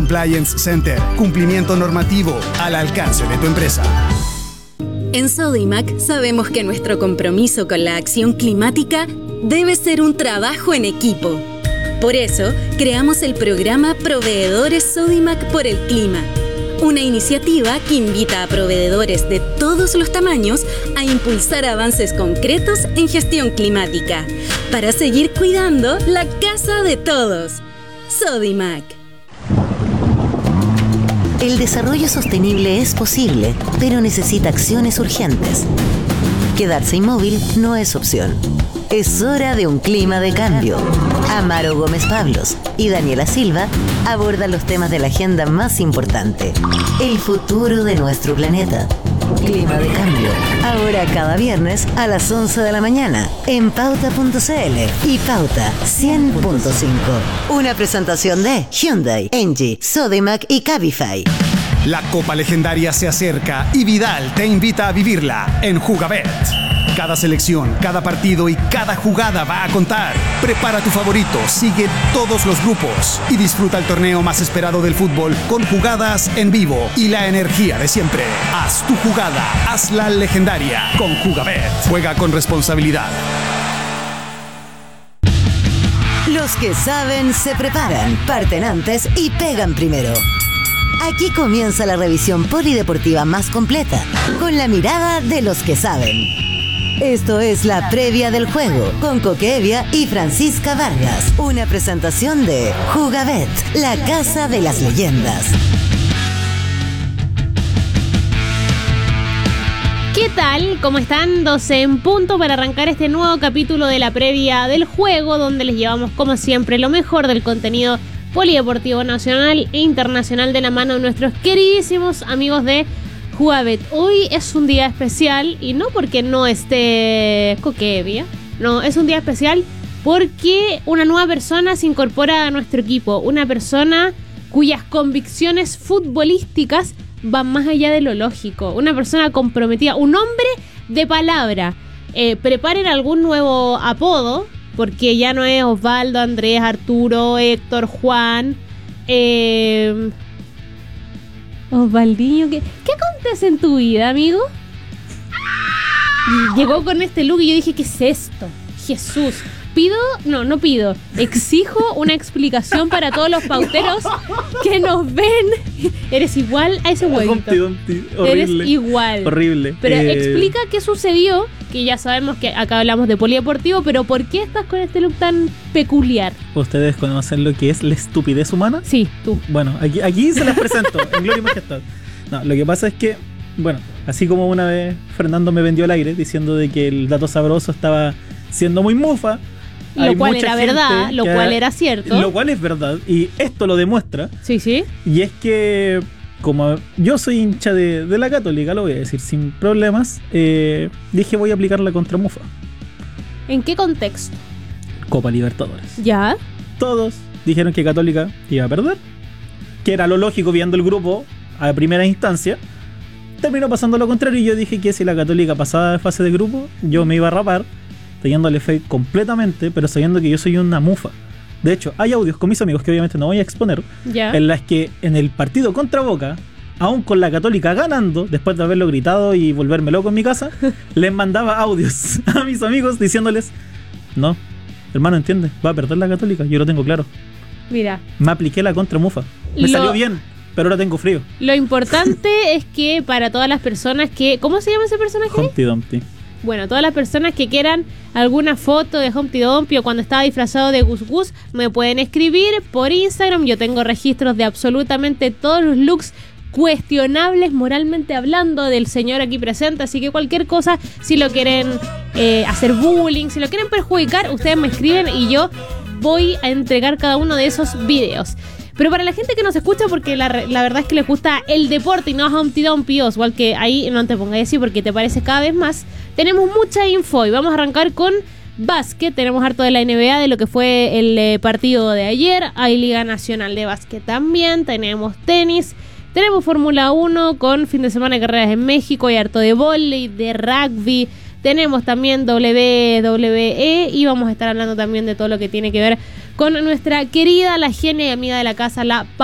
Compliance Center. Cumplimiento normativo al alcance de tu empresa. En Sodimac sabemos que nuestro compromiso con la acción climática debe ser un trabajo en equipo. Por eso, creamos el programa Proveedores Sodimac por el Clima, una iniciativa que invita a proveedores de todos los tamaños a impulsar avances concretos en gestión climática para seguir cuidando la casa de todos. Sodimac. El desarrollo sostenible es posible, pero necesita acciones urgentes. Quedarse inmóvil no es opción. Es hora de un clima de cambio. Amaro Gómez Pablos y Daniela Silva abordan los temas de la agenda más importante. El futuro de nuestro planeta. Clima de cambio. Ahora cada viernes a las 11 de la mañana en Pauta.cl y Pauta 100.5. Una presentación de Hyundai, Engie, Sodimac y Cabify. La Copa Legendaria se acerca y Vidal te invita a vivirla en Jugabet. Cada selección, cada partido y cada jugada va a contar. Prepara tu favorito, sigue todos los grupos y disfruta el torneo más esperado del fútbol con jugadas en vivo y la energía de siempre. Haz tu jugada, hazla legendaria con Jugabet. Juega con responsabilidad. Los que saben se preparan, parten antes y pegan primero. Aquí comienza la revisión polideportiva más completa, con la mirada de los que saben. Esto es la previa del juego, con Coque Evia y Francisca Vargas. Una presentación de Jugabet, la casa de las leyendas. ¿Qué tal? ¿Cómo están? 12 en punto para arrancar este nuevo capítulo de la previa del juego, donde les llevamos, como siempre, lo mejor del contenido polideportivo nacional e internacional de la mano de nuestros queridísimos amigos de Jugabet. Hoy es un día especial y no porque no esté Coque Evia, no, es un día especial porque una nueva persona se incorpora a nuestro equipo, una persona cuyas convicciones futbolísticas van más allá de lo lógico, una persona comprometida, un hombre de palabra. Preparen algún nuevo apodo, porque ya no es Osvaldo, Andrés, Arturo, Héctor, Juan, Osvaldinho. ¿Qué acontece en tu vida, amigo? Y llegó con este look y yo dije, ¿qué es esto? Jesús. No pido. Exijo una explicación para todos los pauteros que nos ven. Eres igual a ese huevito. Eres igual. Horrible. Pero explica qué sucedió, que ya sabemos que acá hablamos de polideportivo, pero ¿por qué estás con este look tan peculiar? ¿Ustedes conocen lo que es la estupidez humana? Sí, tú. Bueno, aquí se las presento, en gloria y majestad. No, lo que pasa es que, bueno, así como una vez Fernando me vendió el aire diciendo de que el dato sabroso estaba siendo muy mufa, lo cual era verdad, lo cual era cierto. Lo cual es verdad, y esto lo demuestra. Sí, sí. Y es que, como yo soy hincha de la Católica, lo voy a decir sin problemas, dije voy a aplicar la contramufa. ¿En qué contexto? Copa Libertadores. ¿Ya? Todos dijeron que Católica iba a perder, que era lo lógico viendo el grupo a primera instancia. Terminó pasando lo contrario y yo dije que si la Católica pasaba de fase de grupo, yo me iba a rapar, teniéndole fe completamente, pero sabiendo que yo soy una mufa. De hecho, hay audios con mis amigos que obviamente no voy a exponer, ¿ya? En las que en el partido contra Boca, aún con la Católica ganando, después de haberlo gritado y volverme loco en mi casa, les mandaba audios a mis amigos diciéndoles: no, hermano, entiende, va a perder la Católica, yo lo tengo claro. Mira, me apliqué la contramufa, me salió bien, pero ahora tengo frío. Lo importante es que para todas las personas que... ¿Cómo se llama ese personaje? Humpty Dumpty. Bueno, todas las personas que quieran alguna foto de Humpty Dumpty o cuando estaba disfrazado de Gus Gus, me pueden escribir por Instagram. Yo tengo registros de absolutamente todos los looks cuestionables moralmente hablando del señor aquí presente, así que cualquier cosa, si lo quieren hacer bullying, si lo quieren perjudicar, ustedes me escriben y yo voy a entregar cada uno de esos videos. Pero para la gente que nos escucha, porque la verdad es que les gusta el deporte y no Humpty Dumpty, igual que ahí no te pongas así porque te parece cada vez más, tenemos mucha info y vamos a arrancar con básquet. Tenemos harto de la NBA, de lo que fue el partido de ayer. Hay Liga Nacional de Básquet también, tenemos tenis, tenemos Fórmula 1 con fin de semana de carreras en México, hay harto de vóley, de rugby. Tenemos también WWE y vamos a estar hablando también de todo lo que tiene que ver con nuestra querida, la genia y amiga de la casa, la